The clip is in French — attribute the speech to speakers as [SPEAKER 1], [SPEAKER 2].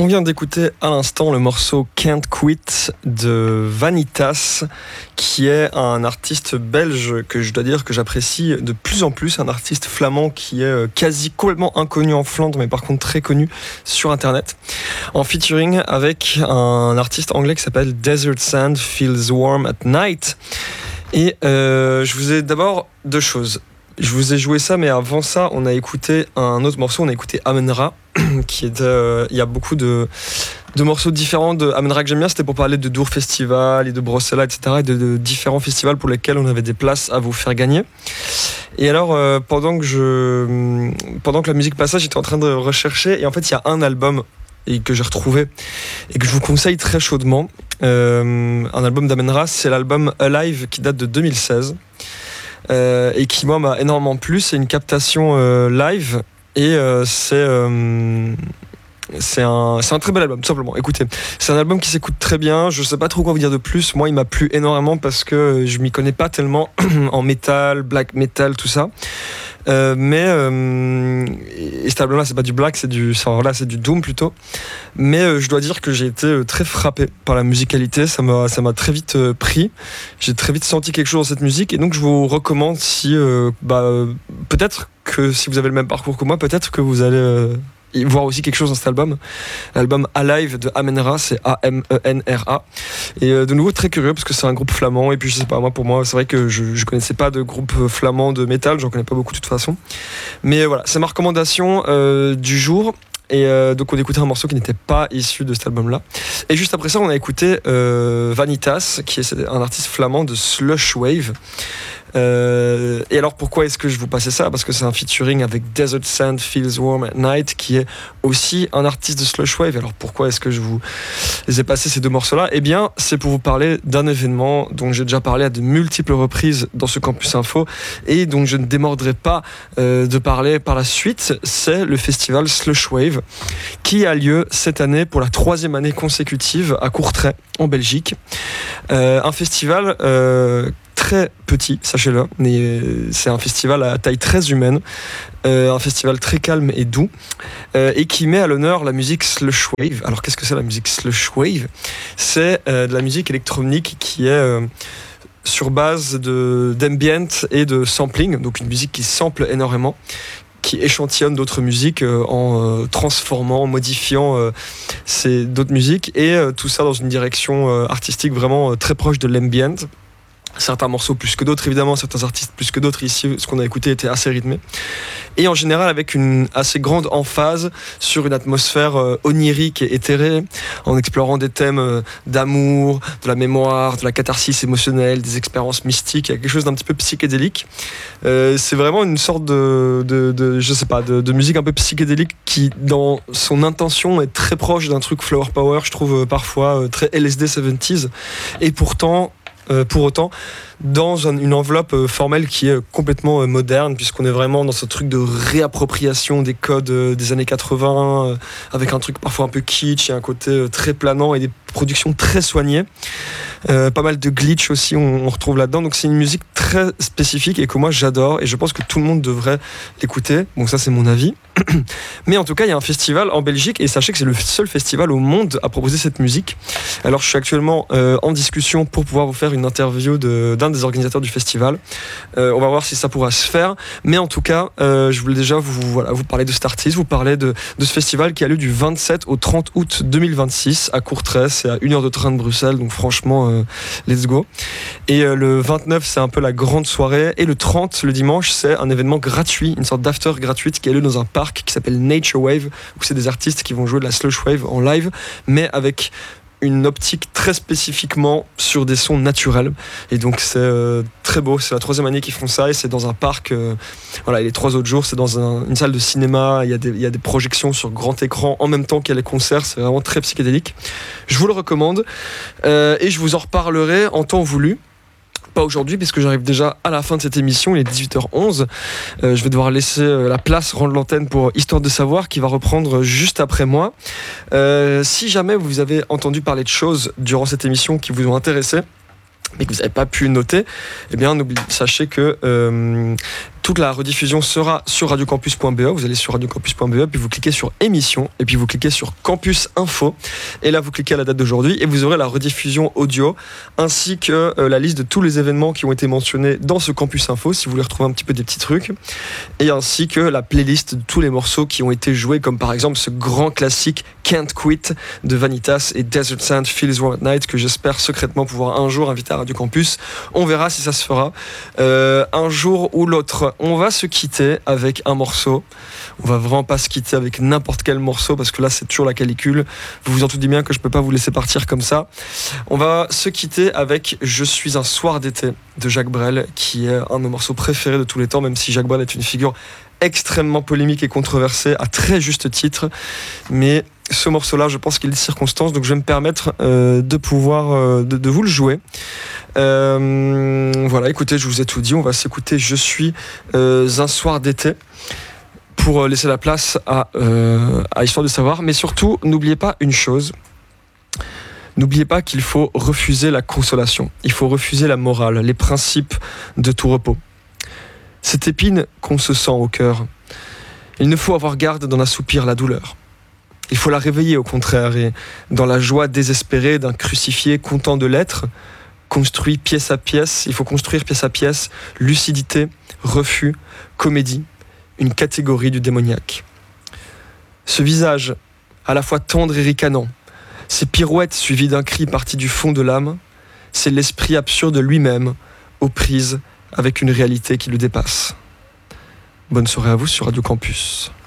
[SPEAKER 1] vient d'écouter à l'instant le morceau Can't Quit de Vanitas, qui est un artiste belge que je dois dire que j'apprécie de plus en plus, un artiste flamand qui est quasi complètement inconnu en Flandre, mais par contre très connu sur internet, en featuring avec un artiste anglais qui s'appelle Desert Sand Feels Warm at Night. Et je vous ai d'abord deux choses. Je vous ai joué ça, mais avant ça, on a écouté un autre morceau, on a écouté Amen-Ra, qui est il y a beaucoup de morceaux différents de Amen-Ra que j'aime bien. C'était pour parler de Dour Festival et de Brossella, etc., et de différents festivals pour lesquels on avait des places à vous faire gagner. Et alors, pendant que la musique passait, j'étais en train de rechercher, et en fait, il y a un album que j'ai retrouvé et que je vous conseille très chaudement. Un album d'Amen-Ra, c'est l'album Alive qui date de 2016. Et qui moi m'a énormément plu. C'est une captation live et c'est un très bel album, tout simplement. Écoutez, c'est un album qui s'écoute très bien. Je sais pas trop quoi vous dire de plus. Moi, il m'a plu énormément parce que je m'y connais pas tellement en métal, black metal, tout ça. Mais cet album-là, c'est pas du black, c'est du doom plutôt. Mais je dois dire que j'ai été très frappé par la musicalité. Ça m'a très vite pris. J'ai très vite senti quelque chose dans cette musique, et donc je vous recommande si peut-être que si vous avez le même parcours que moi, peut-être que vous allez voir aussi quelque chose dans cet album. L'album Alive de Amen-Ra, c'est A-M-E-N-R-A. Et de nouveau très curieux parce que c'est un groupe flamand, et puis je sais pas, pour moi c'est vrai que je connaissais pas de groupe flamand de métal, j'en connais pas beaucoup de toute façon. Mais voilà, c'est ma recommandation du jour. Et donc on écoutait un morceau qui n'était pas issu de cet album-là. Et juste après ça, on a écouté Vanitas, qui est un artiste flamand de Slush Wave. Et alors pourquoi est-ce que je vous passais ça? Parce que c'est un featuring avec Desert Sand Feels Warm at Night, qui est aussi un artiste de Slush Wave. Alors pourquoi est-ce que je vous ai passé ces deux morceaux-là? Eh bien, c'est pour vous parler d'un événement dont j'ai déjà parlé à de multiples reprises dans ce Campus Info, et dont je ne démordrai pas de parler par la suite. C'est le festival Slush Wave, qui a lieu cette année pour la 3e année consécutive à Courtrai, en Belgique. Un festival très petit, sachez-le, mais c'est un festival à taille très humaine, un festival très calme et doux, et qui met à l'honneur la musique Slush Wave. Alors qu'est-ce que c'est la musique Slush Wave? C'est de la musique électronique qui est sur base d'ambient et de sampling, donc une musique qui sample énormément, qui échantillonne d'autres musiques en transformant, en modifiant d'autres musiques, et tout ça dans une direction artistique vraiment très proche de l'ambient. Certains morceaux plus que d'autres, évidemment, certains artistes plus que d'autres. Ici, ce qu'on a écouté était assez rythmé. Et en général, avec une assez grande emphase sur une atmosphère onirique et éthérée, en explorant des thèmes d'amour, de la mémoire, de la catharsis émotionnelle, des expériences mystiques. Il y a quelque chose d'un petit peu psychédélique. C'est vraiment une sorte de musique un peu psychédélique qui, dans son intention, est très proche d'un truc flower power, je trouve parfois très LSD 70s. Et pourtant, pour autant, dans une enveloppe formelle qui est complètement moderne, puisqu'on est vraiment dans ce truc de réappropriation des codes des années 80, avec un truc parfois un peu kitsch et un côté très planant et des productions très soignées. Pas mal de glitch aussi on retrouve là-dedans, donc c'est une musique très spécifique et que moi j'adore, et je pense que tout le monde devrait l'écouter. Bon, ça c'est mon avis. Mais en tout cas, il y a un festival en Belgique, et sachez que c'est le seul festival au monde à proposer cette musique. Alors je suis actuellement en discussion pour pouvoir vous faire une interview d'un des organisateurs du festival. On va voir si ça pourra se faire, mais en tout cas je voulais déjà vous parler de cet artiste, vous parler de ce festival qui a lieu du 27 au 30 août 2026 à Courtrai. C'est à 1 heure de train de Bruxelles, donc franchement let's go. Et le 29, c'est un peu la grande soirée, et le 30, le dimanche, c'est un événement gratuit, une sorte d'after gratuite qui a lieu dans un parc qui s'appelle Nature Wave, où c'est des artistes qui vont jouer de la slush wave en live, mais avec une optique très spécifiquement sur des sons naturels. Et donc c'est très beau, c'est la 3e année qu'ils font ça, et c'est dans un parc. Et les 3 autres jours, c'est dans une salle de cinéma, il y a des projections sur grand écran en même temps qu'il y a les concerts, c'est vraiment très psychédélique. Je vous le recommande, et je vous en reparlerai en temps voulu. Pas aujourd'hui, puisque j'arrive déjà à la fin de cette émission, il est 18h11. Je vais devoir laisser la place, rendre l'antenne pour Histoire de savoir, qui va reprendre juste après moi. Si jamais vous avez entendu parler de choses durant cette émission qui vous ont intéressé, mais que vous n'avez pas pu noter, eh bien sachez que toute la rediffusion sera sur radiocampus.be. Vous allez sur radiocampus.be, puis vous cliquez sur émission, et puis vous cliquez sur Campus Info. Et là, vous cliquez à la date d'aujourd'hui, et vous aurez la rediffusion audio, ainsi que la liste de tous les événements qui ont été mentionnés dans ce Campus Info, si vous voulez retrouver un petit peu des petits trucs, et ainsi que la playlist de tous les morceaux qui ont été joués, comme par exemple ce grand classique Can't Quit de Vanitas et Desert Sand Feels Warm at Night, que j'espère secrètement pouvoir un jour inviter à Radio Campus. On verra si ça se fera un jour ou l'autre. On va se quitter avec un morceau. On va vraiment pas se quitter avec n'importe quel morceau, parce que là c'est toujours la calicule. Vous vous en doutez bien que je peux pas vous laisser partir comme ça. On va se quitter avec Je suis un soir d'été de Jacques Brel, qui est un de nos morceaux préférés de tous les temps, même si Jacques Brel est une figure extrêmement polémique et controversée à très juste titre. Mais ce morceau-là, je pense qu'il est de circonstance, donc je vais me permettre de pouvoir de vous le jouer. Voilà, écoutez, je vous ai tout dit. On va s'écouter Je suis un soir d'été, pour laisser la place à Histoire de savoir. Mais surtout, n'oubliez pas une chose. N'oubliez pas qu'il faut refuser la consolation. Il faut refuser la morale, les principes de tout repos. Cette épine qu'on se sent au cœur, il ne faut avoir garde d'en assoupir la douleur. Il faut la réveiller au contraire, et dans la joie désespérée d'un crucifié content de l'être, construit pièce à pièce, il faut construire pièce à pièce lucidité, refus, comédie, une catégorie du démoniaque. Ce visage, à la fois tendre et ricanant, ces pirouettes suivies d'un cri parti du fond de l'âme, c'est l'esprit absurde lui-même, aux prises avec une réalité qui le dépasse. Bonne soirée à vous sur Radio Campus.